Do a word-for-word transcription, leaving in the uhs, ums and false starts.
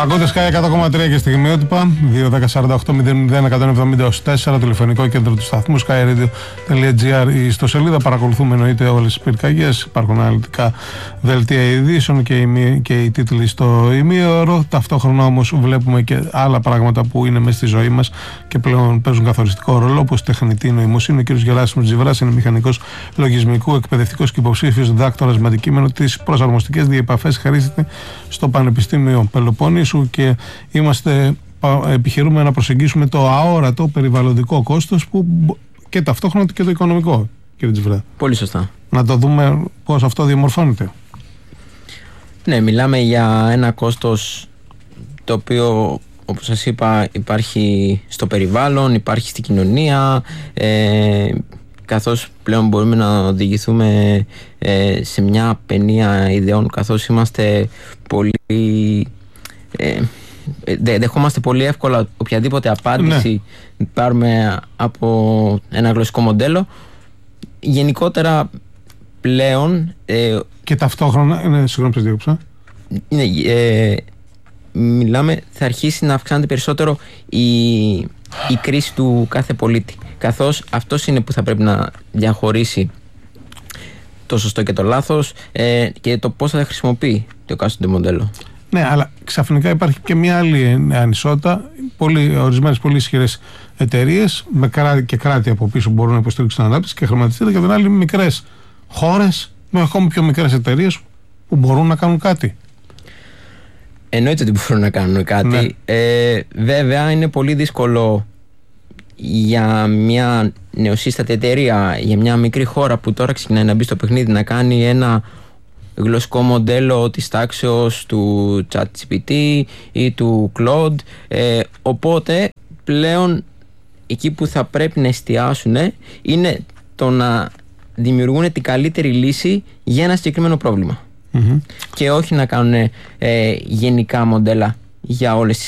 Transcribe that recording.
Ακούτε Sky εκατό κόμμα τρία και στιγμιότυπα δύο ένα μηδέν σαράντα οκτώ μηδέν μηδέν εκατόν εβδομήντα τέσσερα, τηλεφωνικό κέντρο του σταθμού skyradio.gr. Η ιστοσελίδα, παρακολουθούμε εννοείται όλες τις πυρκαγιές. Υπάρχουν αναλυτικά δελτία ειδήσεων και οι, και οι τίτλοι στο ημίωρο. Ταυτόχρονα όμως βλέπουμε και άλλα πράγματα που είναι μέσα στη ζωή μας και πλέον παίζουν καθοριστικό ρόλο, όπως η τεχνητή νοημοσύνη. Ο κ. Γεράσιμος Τζιβράς είναι μηχανικός λογισμικού, εκπαιδευτικός και υποψήφιος διδάκτορας με αντικείμενο τις προσαρμοστικές διεπαφές. Χαρίζεται στο Πανεπιστήμιο Πελοπόννησου και είμαστε, επιχειρούμε να προσεγγίσουμε το αόρατο περιβαλλοντικό κόστος που, και ταυτόχρονα και το οικονομικό, κύριε Τζιβρά. Πολύ σωστά. Να το δούμε πώς αυτό διαμορφώνεται. Ναι, μιλάμε για ένα κόστος το οποίο, όπως σας είπα, υπάρχει στο περιβάλλον, υπάρχει στην κοινωνία, ε, καθώς πλέον μπορούμε να οδηγηθούμε ε, σε μια παινία ιδεών, καθώς είμαστε πολύ... Ε, δεχόμαστε πολύ εύκολα οποιαδήποτε απάντηση ναι. πάρουμε από ένα γλωσσικό μοντέλο. Γενικότερα πλέον ε, και ταυτόχρονα ναι, συγγνώμη σας διέκοψα ναι, ε, μιλάμε, θα αρχίσει να αυξάνεται περισσότερο η, η κρίση του κάθε πολίτη, καθώς αυτός είναι που θα πρέπει να διαχωρίσει το σωστό και το λάθος ε, και το πώς θα χρησιμοποιεί το εκάστοτε μοντέλο. Ναι, αλλά ξαφνικά υπάρχει και μια άλλη ανισότητα. Πολύ, ορισμένες πολύ ισχυρές εταιρείες με κράτη και κράτη από πίσω μπορούν να υποστηρίξουν την ανάπτυξη και χρηματιστήρια, και από την άλλη μικρές χώρες με ακόμη πιο μικρές εταιρείες που μπορούν να κάνουν κάτι. Εννοείται ότι μπορούν να κάνουν κάτι. Ναι. Ε, βέβαια είναι πολύ δύσκολο για μια νεοσύστατη εταιρεία, για μια μικρή χώρα που τώρα ξεκινάει να μπει στο παιχνίδι, να κάνει ένα γλωσσικό μοντέλο της τάξεως του ChatGPT ή του Claude. Ε, οπότε πλέον εκεί που θα πρέπει να εστιάσουν είναι το να δημιουργούν την καλύτερη λύση για ένα συγκεκριμένο πρόβλημα. Mm-hmm. Και όχι να κάνουν ε, γενικά μοντέλα για όλες τις